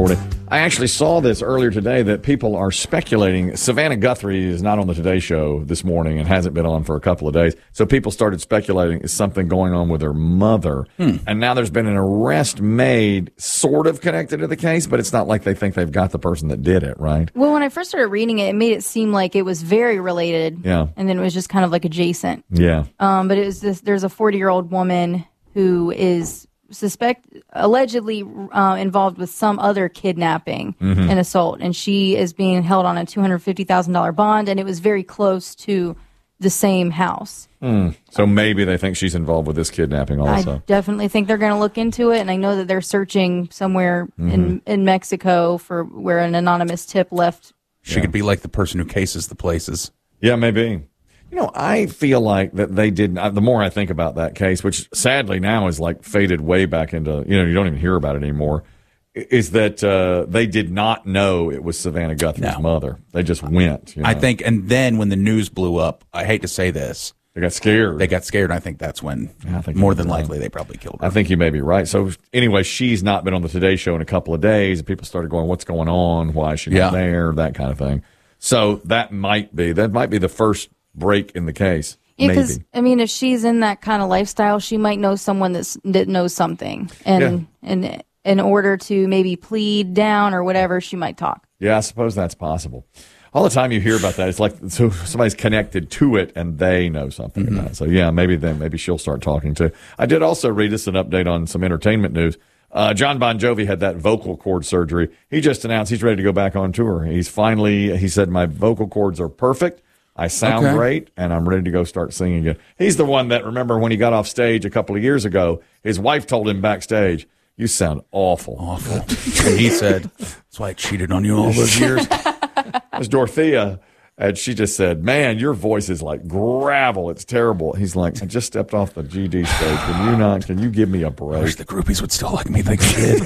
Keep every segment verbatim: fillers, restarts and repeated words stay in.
forty. I actually saw this earlier today that people are speculating. Savannah Guthrie is not on the Today Show this morning and hasn't been on for a couple of days. So people started speculating, is something going on with her mother? Hmm. And now there's been an arrest made sort of connected to the case, but it's not like they think they've got the person that did it, right? Well, when I first started reading it, it made it seem like it was very related. Yeah. And then it was just kind of like adjacent. Yeah. Um, but it was this, there's a forty-year-old woman who is suspect allegedly uh, involved with some other kidnapping mm-hmm. and assault, and she is being held on a two hundred fifty thousand dollars bond, and it was very close to the same house. Mm. So maybe they think she's involved with this kidnapping also. I definitely think they're going to look into it, and I know that they're searching somewhere mm-hmm. in, in Mexico for where an anonymous tip left. She yeah. could be like the person who cases the places. Yeah, maybe. You know, I feel like that they did, the more I think about that case, which sadly now is like faded way back into, you know, you don't even hear about it anymore, is that uh, they did not know it was Savannah Guthrie's no. mother. They just went. You know? I think, and then when the news blew up, I hate to say this. They got scared. They got scared, and I think that's when, yeah, I think more than likely, they probably killed her. I think you may be right. So anyway, she's not been on the Today Show in a couple of days, and people started going, what's going on? Why is she yeah. not there? That kind of thing. So that might be, that might be the first break in the case. Yeah, because, I mean, if she's in that kind of lifestyle, she might know someone that's, that knows something. And, yeah. and in order to maybe plead down or whatever, she might talk. Yeah, I suppose that's possible. All the time you hear about that, it's like so somebody's connected to it and they know something mm-hmm. about it. So, yeah, maybe then maybe she'll start talking too. I did also read this an update on some entertainment news. Uh, John Bon Jovi had that vocal cord surgery. He just announced he's ready to go back on tour. He's finally, he said, my vocal cords are perfect. I sound okay. great, and I'm ready to go start singing again. He's the one that, remember, when he got off stage a couple of years ago, his wife told him backstage, you sound awful. Awful. And he said, that's why I cheated on you all those years. It was Dorothea, and she just said, man, your voice is like gravel. It's terrible. He's like, I just stepped off the G D stage. Can you not, can you give me a break? I wish the groupies would still like me like they did.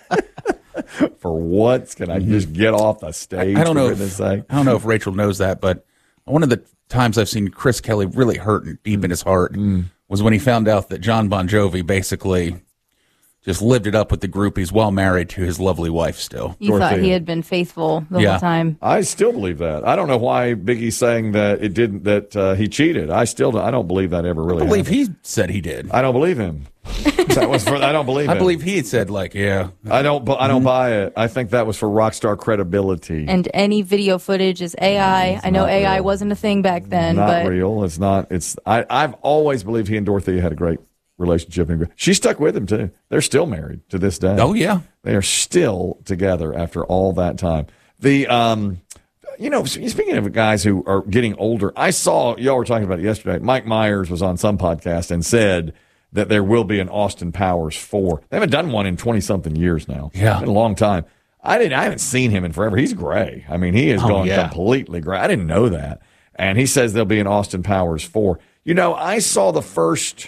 For what? Can I mm-hmm. just get off the stage? I, I don't know. If, I don't know if Rachel knows that, but one of the times I've seen Chris Kelly really hurt deep in his heart mm. was when he found out that John Bon Jovi basically just lived it up with the groupies while married to his lovely wife still. You Dorothea. Thought he had been faithful the yeah. whole time. I still believe that. I don't know why Biggie's saying that it didn't, that uh, he cheated. I still don't, I don't believe that ever really I believe happened. He said he did. I don't believe him. That was for, I don't believe I him. believe he had said, like, yeah. I don't I don't mm-hmm. buy it. I think that was for rock star credibility. And any video footage is A I. It's I know A I real. Wasn't a thing back then. Not but real. It's not. It's. I, I've always believed he and Dorothea had a great relationship. She stuck with him, too. They're still married to this day. Oh, yeah. They are still together after all that time. The, um, you know, speaking of guys who are getting older, I saw, y'all were talking about it yesterday, Mike Myers was on some podcast and said that there will be an Austin Powers four. They haven't done one in twenty-something years now. Yeah. It's been a long time. I didn't. I haven't seen him in forever. He's gray. I mean, he has oh, gone yeah. completely gray. I didn't know that. And he says there'll be an Austin Powers four. You know, I saw the first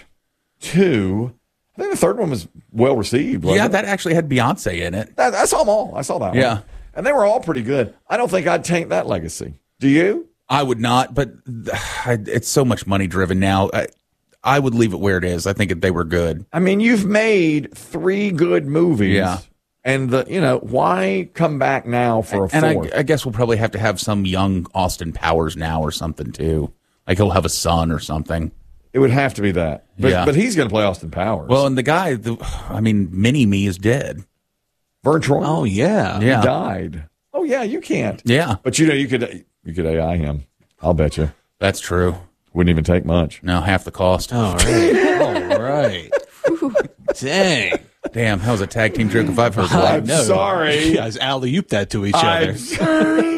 two. I think the third one was well received. Yeah, it? that actually had Beyonce in it. I, I saw them all. I saw that yeah. one. And they were all pretty good. I don't think I'd taint that legacy. Do you? I would not, but it's so much money driven now. I, I would leave it where it is. I think they were good. I mean, you've made three good movies. Yeah. And, the, you know, why come back now for a and fourth? I, I guess we'll probably have to have some young Austin Powers now or something, too. Like he'll have a son or something. It would have to be that. But, yeah. but he's going to play Austin Powers. Well, and the guy, the, I mean, Mini-Me is dead. Vern Troyer. Oh, yeah. yeah. He died. Oh, yeah, you can't. Yeah. But, you know, you could you could A I him. I'll bet you. That's true. Wouldn't even take much. No, half the cost. All right. All right. Dang. Damn, that was a tag team joke if I've heard one. I'm sorry. You guys alley-ooped that to each I'm other. sorry.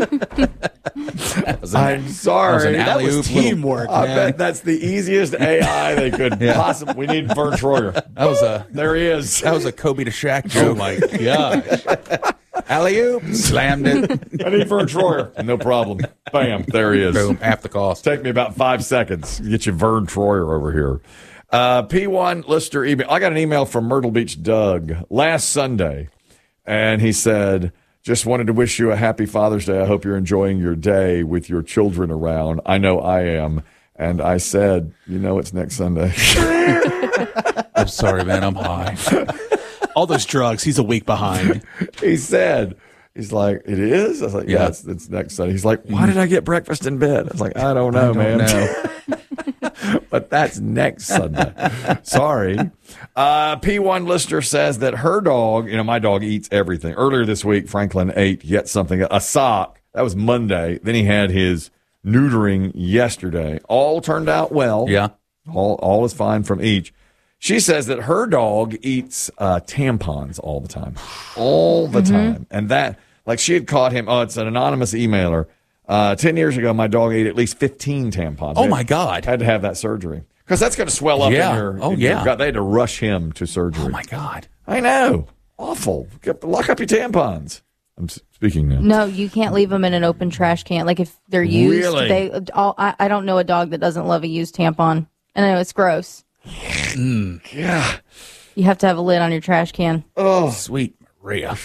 An, I'm sorry. That was, that was teamwork, I man. bet that's the easiest A I they could yeah. possibly. We need Vern Troyer. That was a there he is. That was a Kobe to Shaq joke. Oh my gosh. Alley-oop, slammed it. I need Vern Troyer. No problem. Bam, there he is. Boom, half the cost. Take me about five seconds. Get you Vern Troyer over here. Uh, P one listener email. I got an email from Myrtle Beach Doug last Sunday, and he said, just wanted to wish you a happy Father's Day. I hope you're enjoying your day with your children around. I know I am. And I said, you know, it's next Sunday. I'm sorry, man. I'm high. All those drugs, he's a week behind. He said, he's like, it is? I was like, yeah, Yeah. it's, it's next Sunday. He's like, why did I get breakfast in bed? I was like, I don't know, I don't man. know. But that's next Sunday. Sorry. Uh, P one listener says that her dog, you know, my dog eats everything. Earlier this week, Franklin ate yet something, a sock. That was Monday. Then he had his neutering yesterday. All turned out well. Yeah. All, all is fine from each. She says that her dog eats uh, tampons all the time, all the time. And that, like she had caught him, oh, it's an anonymous emailer. Uh, ten years ago, my dog ate at least fifteen tampons. Oh, They my God. Had to have that surgery. Because that's going to swell up Yeah. in your, Oh, in your yeah. gut. They had to rush him to surgery. Oh, my God. I know. Awful. Get- Lock up your tampons. I'm s- speaking now. No, you can't leave them in an open trash can. Like if they're used, Really? they. All, I, I don't know a dog that doesn't love a used tampon. And I know it's gross. Yeah. You have to have a lid on your trash can. Oh, Sweet Maria.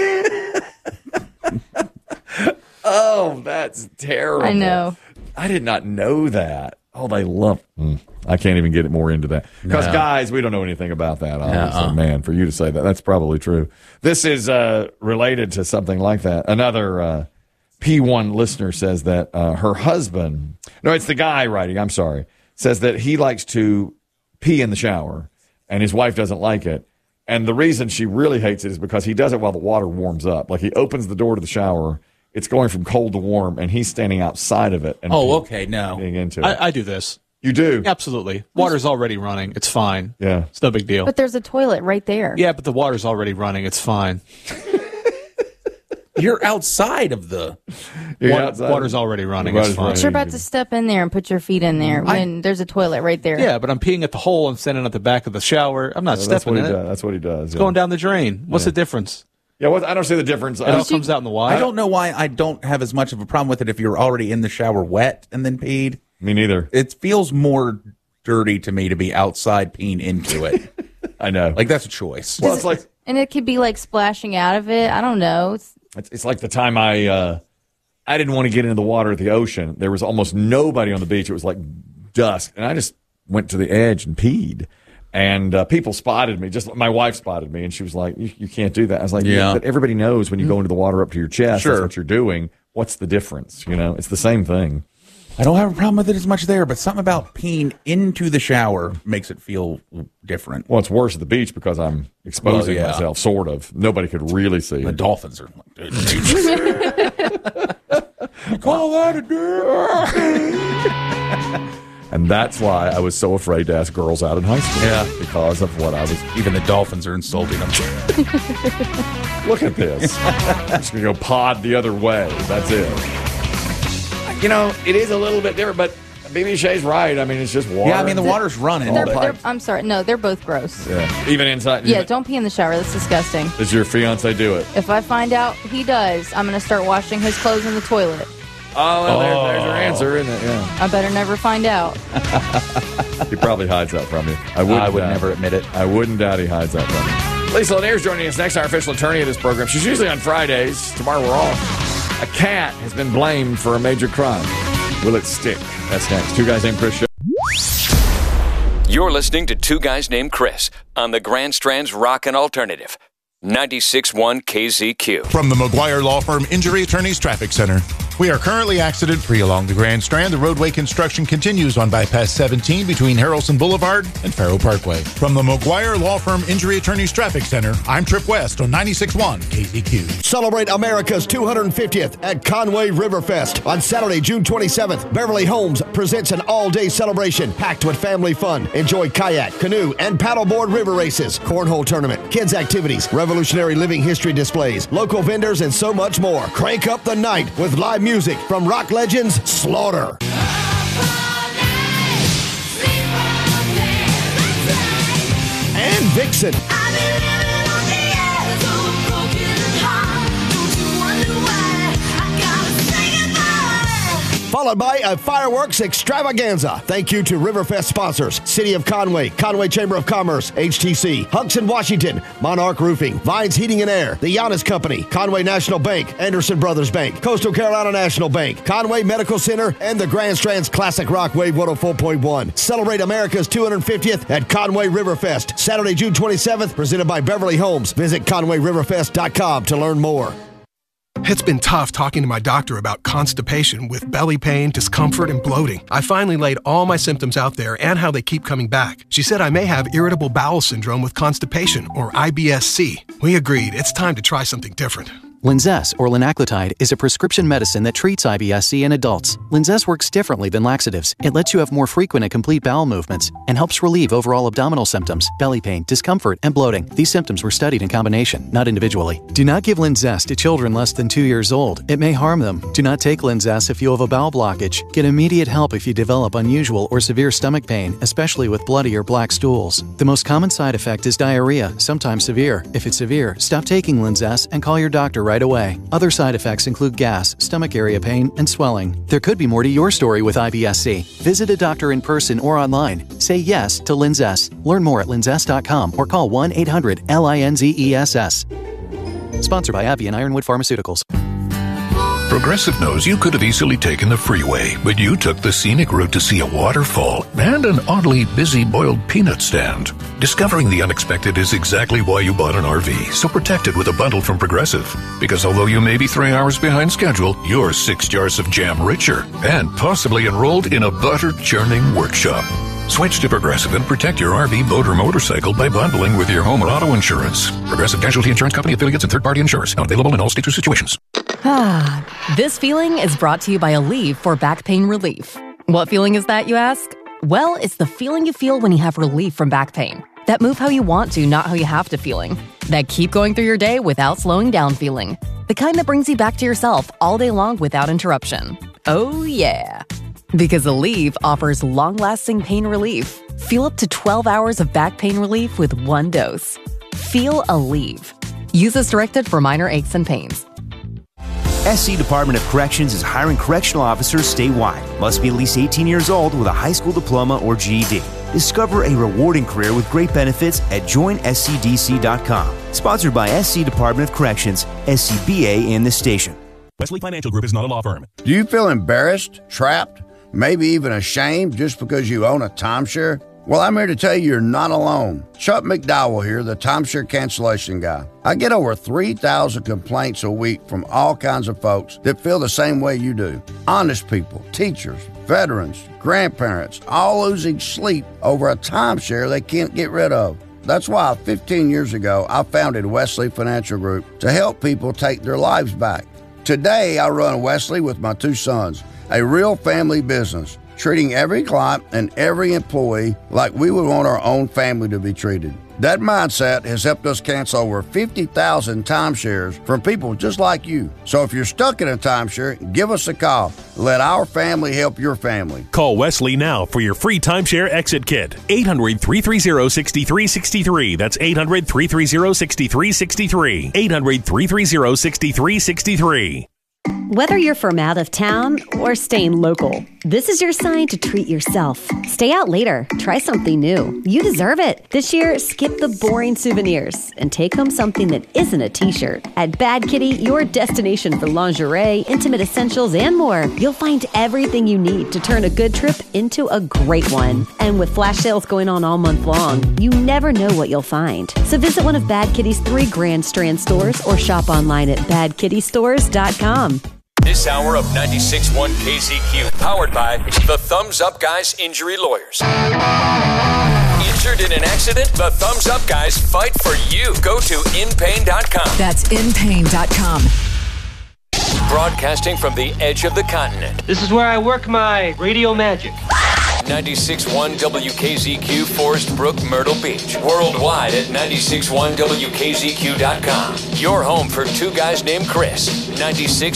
oh, that's terrible. I know. I did not know that. Oh, they love. Mm, I can't even get it more into that because No. guys, we don't know anything about that. Obviously, Uh-uh. man, for you to say that, that's probably true. This is uh, related to something like that. Another uh, P one listener says that uh, her husband. No, it's the guy writing. I'm sorry. Says that he likes to pee in the shower, and his wife doesn't like it. And the reason she really hates it is because he does it while the water warms up. Like he opens the door to the shower. It's going from cold to warm, and he's standing outside of it. And Oh, peeing- okay. No. peeing into it. I, I do this. You do? Absolutely. Water's already running. It's fine. Yeah. It's no big deal. But there's a toilet right there. Yeah, but the water's already running. It's fine. You're outside of the. You're Water- outside. water's already running. Water's It's fine. running. But you're about to step in there and put your feet in there when there's a toilet right there. Yeah, but I'm peeing at the hole and standing at the back of the shower. I'm not Yeah, that's stepping what he in does. it. That's what he does. Yeah. Going down the drain. What's the difference? Yeah, well, I don't see the difference. It I all don't- comes out in the water. I don't know why I don't have as much of a problem with it if you're already in the shower wet and then peed. me neither. It feels more dirty to me to be outside peeing into it. I know. Like, that's a choice. well, it's like And it could be like splashing out of it. I don't know. It's, it's, it's like the time I uh, I didn't want to get into the water at the ocean. There was almost nobody on the beach. It was like dusk, and I just went to the edge and peed. And uh, people spotted me. Just my wife spotted me, and she was like, "You, you can't do that." I was like, Yeah. "Yeah, but everybody knows when you go into the water up to your chest, Sure. that's what you're doing. What's the difference? You know, it's the same thing." I don't have a problem with it as much there, but something about peeing into the shower makes it feel different. Well, it's worse at the beach because I'm exposing Well, yeah. myself, sort of. Nobody could really see. The it. dolphins are like, dude, you call that a dick? And that's why I was so afraid to ask girls out in high school. Yeah. Because of what I was. Even the dolphins are insulting them. Look at this. I'm just going to go pod the other way. That's it. You know, it is a little bit different, but B B Shay's right. I mean, it's just water. Yeah, I mean, the water's running. they're, but- they're, I'm sorry. No, they're both gross. Yeah. Even inside. Yeah, don't pee in the shower. That's disgusting. Does your fiance do it? If I find out he does, I'm going to start washing his clothes in the toilet. Oh, well, there, there's your answer, isn't it? Yeah. I better never find out. He probably hides that from you. I wouldn't I would doubt never it. admit it. I wouldn't doubt he hides that from you. Lisa Lanier's joining us next, our official attorney of this program. She's usually on Fridays. Tomorrow we're off. A cat has been blamed for a major crime. Will it stick? That's next. Two Guys Named Chris show. You're listening to Two Guys Named Chris on the Grand Strand's Rockin' Alternative. ninety-six point one K Z Q. From the McGuire Law Firm Injury Attorneys Traffic Center. We are currently accident-free along the Grand Strand. The roadway construction continues on Bypass seventeen between Harrelson Boulevard and Farrow Parkway. From the McGuire Law Firm Injury Attorneys Traffic Center, I'm Trip West on ninety-six point one K Z Q. Celebrate America's two hundred fiftieth at Conway Riverfest. On Saturday, June twenty-seventh, Beverly Homes presents an all-day celebration packed with family fun. Enjoy kayak, canoe, and paddleboard river races, cornhole tournament, kids activities, revolutionary living history displays, local vendors, and so much more. Crank up the night with live music from rock legends Slaughter. And Vixen. Follow followed by a fireworks extravaganza. Thank you to Riverfest sponsors, City of Conway, Conway Chamber of Commerce, H T C, Hunks in Washington, Monarch Roofing, Vines Heating and Air, The Giannis Company, Conway National Bank, Anderson Brothers Bank, Coastal Carolina National Bank, Conway Medical Center, and the Grand Strands Classic Rock Wave one oh four point one. Celebrate America's two hundred fiftieth at Conway Riverfest, Saturday, June twenty-seventh, presented by Beverly Homes. Visit conway riverfest dot com to learn more. It's been tough talking to my doctor about constipation with belly pain, discomfort, and bloating. I finally laid all my symptoms out there and how they keep coming back. She said I may have irritable bowel syndrome with constipation, or I B S C. We agreed it's time to try something different. Linzess, or linaclotide, is a prescription medicine that treats I B S C in adults. Linzess works differently than laxatives. It lets you have more frequent and complete bowel movements and helps relieve overall abdominal symptoms, belly pain, discomfort, and bloating. These symptoms were studied in combination, not individually. Do not give Linzess to children less than two years old. It may harm them. Do not take Linzess if you have a bowel blockage. Get immediate help if you develop unusual or severe stomach pain, especially with bloody or black stools. The most common side effect is diarrhea, sometimes severe. If it's severe, stop taking Linzess and call your doctor right away. Other side effects include gas, stomach area pain, and swelling. There could be more to your story with I B S C. Visit a doctor in person or online. Say yes to Linzess. Learn more at linzess dot com or call one eight hundred L I N Z E S S. Sponsored by AbbVie and Ironwood Pharmaceuticals. Progressive knows you could have easily taken the freeway, but you took the scenic route to see a waterfall and an oddly busy boiled peanut stand. Discovering the unexpected is exactly why you bought an R V, so protect it with a bundle from Progressive. Because although you may be three hours behind schedule, you're six jars of jam richer and possibly enrolled in a butter churning workshop. Switch to Progressive and protect your R V, boat, or motorcycle by bundling with your home or auto insurance. Progressive Casualty Insurance Company, affiliates, and third-party insurers. Not available in all states or situations. Ah, this feeling is brought to you by Aleve for back pain relief. What feeling is that, you ask? Well, it's the feeling you feel when you have relief from back pain. That move how you want to, not how you have to feeling. That keep going through your day without slowing down feeling. The kind that brings you back to yourself all day long without interruption. Oh, yeah. Because Aleve offers long-lasting pain relief. Feel up to twelve hours of back pain relief with one dose. Feel Aleve. Use as directed for minor aches and pains. S C Department of Corrections is hiring correctional officers statewide. Must be at least eighteen years old with a high school diploma or G E D. Discover a rewarding career with great benefits at join S C D C dot com. Sponsored by S C Department of Corrections, S C B A, and this station. Wesley Financial Group is not a law firm. Do you feel embarrassed, trapped, maybe even ashamed just because you own a timeshare? Well, I'm here to tell you you're not alone. Chuck McDowell here, the timeshare cancellation guy. I get over three thousand complaints a week from all kinds of folks that feel the same way you do. Honest people, teachers, veterans, grandparents, all losing sleep over a timeshare they can't get rid of. That's why fifteen years ago, I founded Wesley Financial Group to help people take their lives back. Today, I run Wesley with my two sons, a real family business, treating every client and every employee like we would want our own family to be treated. That mindset has helped us cancel over fifty thousand timeshares from people just like you. So if you're stuck in a timeshare, give us a call. Let our family help your family. Call Wesley now for your free timeshare exit kit. eight hundred, three three zero, six three six three. That's eight hundred, three three zero, six three six three. eight hundred, three three zero, six three six three. Whether you're from out of town or staying local, this is your sign to treat yourself. Stay out later. Try something new. You deserve it. This year, skip the boring souvenirs and take home something that isn't a t-shirt. At Bad Kitty, your destination for lingerie, intimate essentials, and more, you'll find everything you need to turn a good trip into a great one. And with flash sales going on all month long, you never know what you'll find. So visit one of Bad Kitty's three Grand Strand stores or shop online at bad kitty stores dot com. This hour of ninety-six point one K Z Q, powered by the Thumbs Up Guys Injury Lawyers. Injured in an accident? The Thumbs Up Guys fight for you. Go to in pain dot com. That's in pain dot com. Broadcasting from the edge of the continent. This is where I work my radio magic. ninety-six point one W K Z Q, Forest Brook, Myrtle Beach. Worldwide at ninety-six point one W K Z Q dot com. Your home for two guys named Chris. ninety-six